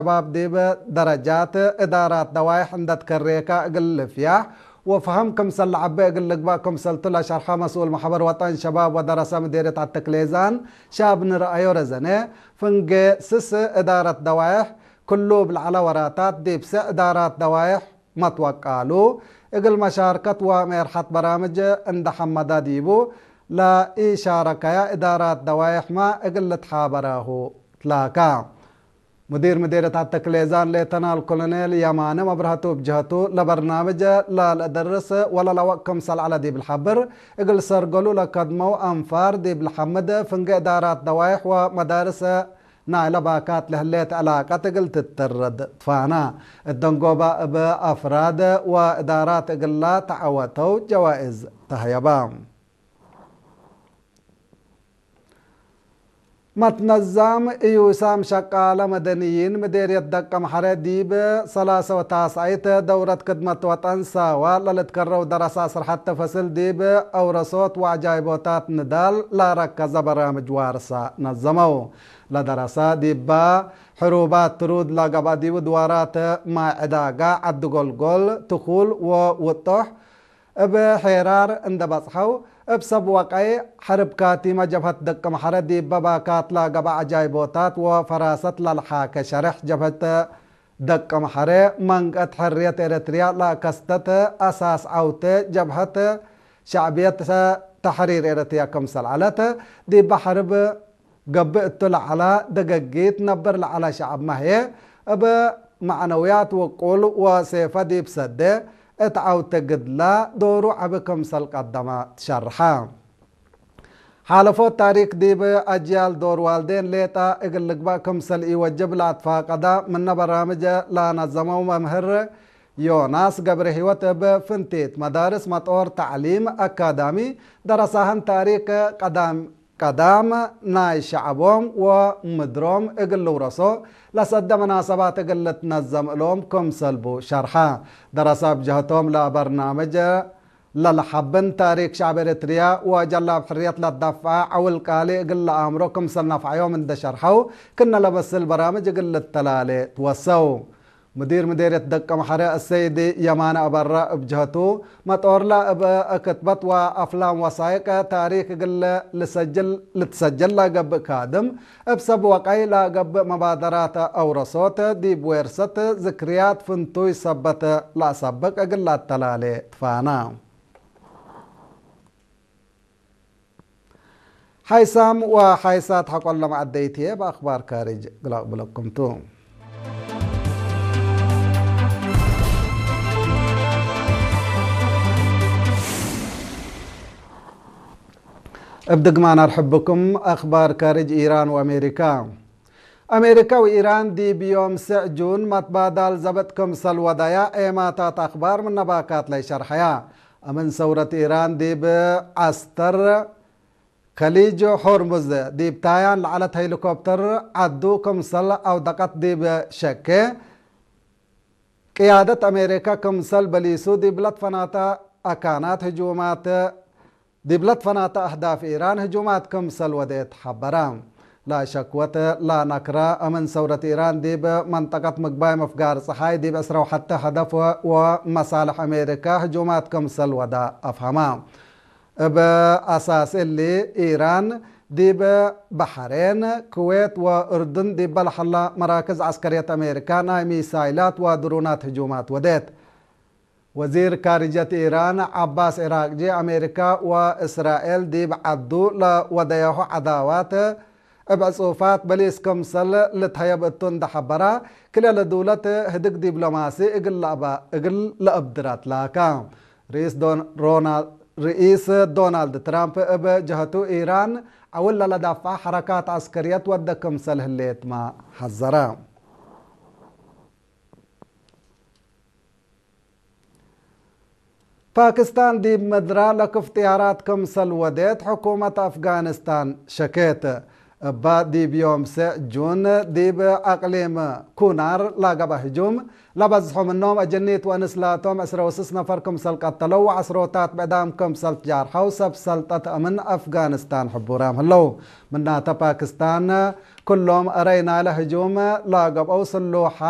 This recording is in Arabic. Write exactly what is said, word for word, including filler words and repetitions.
شباب دي بدرجات إدارات دوايح عندك كريكا قل فيها وفهم كم سل عبي قل لك كم سلت له شرحة مسؤول محبر وطن شباب ودراسة مديرة التكليزان شاب نرأيو رزنة فنج سس إدارة دوايح كله بالعلى وراتات دي بس إدارات دوايح ما توقعلو اقل مشاركة ومرحة برامج عند حمد ديبو لا إشارك يا إدارات دوايح ما اقل تحابره تلاكا مدير مديرة التكليزان ليتنال كولونيل يمان مبرهتو بجهتو لبرنامج لا لدرس ولا لوكم سل على دي بالحبر اقل سرقلو لقدمو انفار دي بالحمد فنق إدارات دوايح ومدارس نايلة باكات لهليت علاقة اقل تترد فانا الدنقوبة بأفراد وإدارات اقل لا تعوتو جوائز تهيبام متنظم يوسام شقالة مدنيين مديرية دقة محرة ديب سلاسة وتاسعيت دورة خدمة وطن ساوى للتكرر دراسة حتى فصل ديب أو رصوت وعجايبوتات ندال لا ركز برامج وارسة نظموا لدراسة ديب حروبات ترود لقبا ديب دوارات مع عداقة عد قول قول تخول ووطح بحرار اند بصحو بسب وقعي حرب كاتيمة جبهة دق محرة دي بباكات لا قبع عجايبوتات وفراسة للحاك شرح جبهة دق محرة منقت حرية إريتريا لا كستت أساس عوت جبهة شعبية تحرير إريتريا كمسل علت دي بحرب قبئت على دقاقيت نبر على شعب مهي بمعنويات وقول وسيفة دي بسده اتعاو تقد لا دورو عبكم سلق الدماء تشرحا حالفو تاريخ دي بأجيال دور والدين ليتا اقلق باكم سل يوجب لاتفاق دا من برامج لا نظمو ممهر يوناس قبر هوت بفنتيت مدارس مطور تعليم أكاديمي درساهن تاريخ قدام قدام ناي شعبهم ومدروم اقلو رسو لسد مناسبات اقل تنظم لهم كم سلبو شرحا دراسة بجهتهم لبرنامج للحبن تاريخ شعب إريتريا وجلب حرية للدفع او القالي اقل امرو كم سلنفع يوم اند شرحو كنا لبس البرامج اقل التلالي توسو مدير مديرية دقة محرة السيدي يمان أبرا بجهتو مطور لا بكتبت وأفلام وثائق تاريخ قل لسجل لتسجل لا قب كادم بسب وقعي لا قب مبادرات أو رصوت دي بويرست ذكريات فنتوي سبت لا سبق قل لا التلالي فانا حيسام وحيسات حقول لما عديتيه بأخبار كارج قلق لكم توم ابدق ما نرحب بكم أخبار خارج إيران وأمريكا أمريكا وإيران دي بيوم سعجون متبادل زبطكم سلودايا إيماتات أخبار من نباكات لي شرحيا أمن ثورة إيران دي بعستر خليج هرمز دي بتايان لعلت هيليكوبتر عدوكم سل أو دقت دي بشكة قيادة أمريكا كم سل بليسو دي بلد فناتا أكانات هجومات دي بلد فناتا أهداف إيران هجومات كم سل وديت حبرام لا شكوة لا نكرة أمن ثورة إيران دي بمنطقة مقباي مفقار صحاي دي بأسروا حتى هدف ومصالح أمريكا هجومات كم سل ودا أفهمام بأساس اللي إيران دي بحرين كويت وأردن دي بلحلا مراكز عسكرية أمريكا ناي ميسايلات ودرونات هجومات وديت وزير خارجية إيران عباس عراقجي أمريكا وإسرائيل دي بعدو لوديه عداوات بعصوفات بليس كمسل لتهيب التون دحبرا كلا لدولة هدق دبلوماسي اقل لأبا اقل لأبدرات لاكام رئيس دون رونالد رئيس دونالد ترامب بجهته إيران أولا لدفع حركات عسكرية ودى كمسل هليت ما حذرا باكستان دي مدرا لك افتيارات كمسل وديت حكومة أفغانستان شكيت با ديب يوم جون ديب أقليم كونار لا قبا هجوم لبزحوا منهم أجنيت وأنسلاتهم أسروا سسنا فركم سلقة تلو عسروتات بعدامكم سلط جار حوسب سلطة أمن أفغانستان حبورام هلو منا باكستان كلهم أرينا لهجوم لا قبا وصلوا